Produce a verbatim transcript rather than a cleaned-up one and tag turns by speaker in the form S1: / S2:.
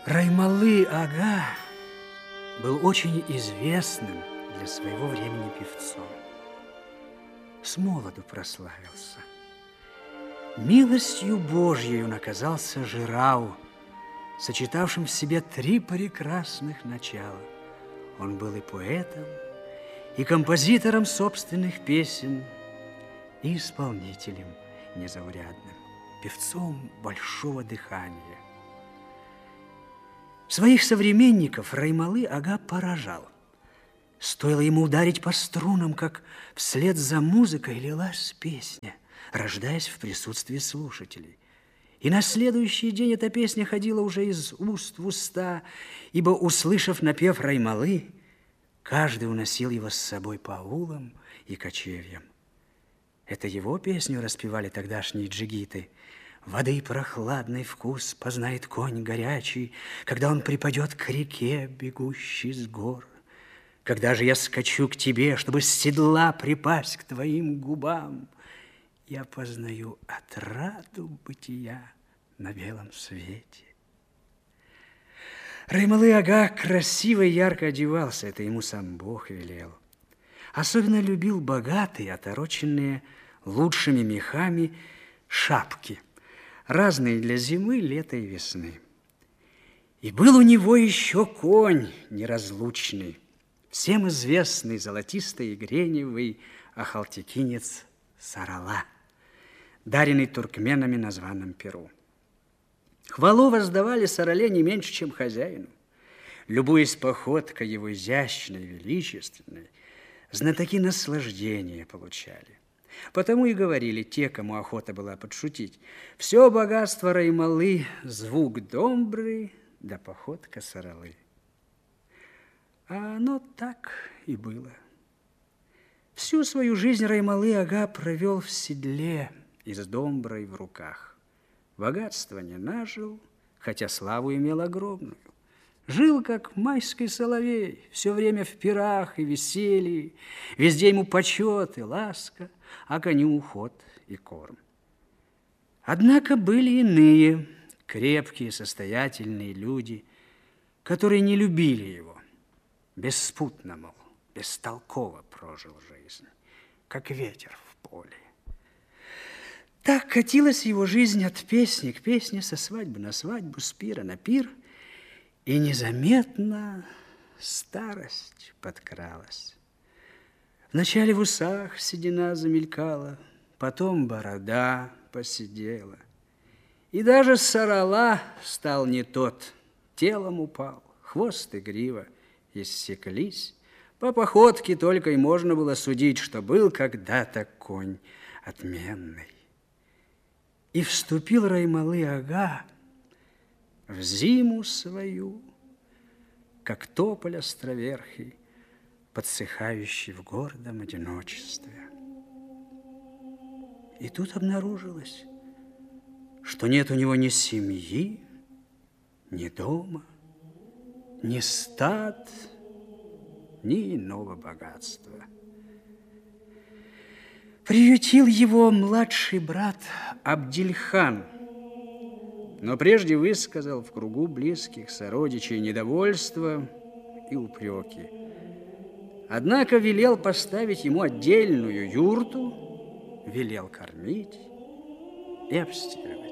S1: Раймалы-ага был очень известным для своего времени певцом. С молоду прославился. Милостью Божьей он оказался Жирау, сочетавшим в себе три прекрасных начала. Он был и поэтом, и композитором собственных песен, и исполнителем незаурядным, певцом большого дыхания. Своих современников Раймалы-ага поражал. Стоило ему ударить по струнам, как вслед за музыкой лилась песня, рождаясь в присутствии слушателей. И на следующий день эта песня ходила уже из уст в уста, ибо, услышав напев Раймалы, каждый уносил его с собой по аулам и кочевьям. Это его песню распевали тогдашние джигиты. Воды прохладный вкус познает конь горячий, когда он припадет к реке, бегущей с гор. Когда же я скачу к тебе, чтобы с седла припасть к твоим губам, я познаю отраду бытия на белом свете. Раймалы-ага красиво и ярко одевался, это ему сам Бог велел. Особенно любил богатые, отороченные лучшими мехами шапки, разные для зимы, лета и весны. И был у него еще конь неразлучный, всем известный золотистый и греневый ахалтекинец Сарала, даренный туркменами на званом Перу. Хвалу воздавали Сарале не меньше, чем хозяину. Любуясь походкой его изящной, величественной, знатоки наслаждения получали. Потому и говорили те, кому охота была подшутить: все богатство Раймалы, звук домбры да походка Саралы. А оно так и было. Всю свою жизнь Раймалы-ага провел в седле и с домброй в руках. Богатства не нажил, хотя славу имел огромную. Жил, как майский соловей, все время в пирах и веселье, везде ему почет и ласка, а коню уход и корм. Однако были иные, крепкие, состоятельные люди, которые не любили его, беспутно, мол, бестолково прожил жизнь, как ветер в поле. Так катилась его жизнь от песни к песне, со свадьбы на свадьбу, с пира на пир, и незаметно старость подкралась. Вначале в усах седина замелькала, потом борода поседела. И даже Сарала стал не тот, телом упал, хвост и грива иссеклись. По походке только и можно было судить, что был когда-то конь отменный. И вступил Раймалы-ага в зиму свою, как тополь островерхий, подсыхающий в гордом одиночестве. И тут обнаружилось, что нет у него ни семьи, ни дома, ни стад, ни иного богатства. Приютил его младший брат Абдильхан, но прежде высказал в кругу близких сородичей недовольство и упреки. Однако велел поставить ему отдельную юрту, велел кормить и обстирывать.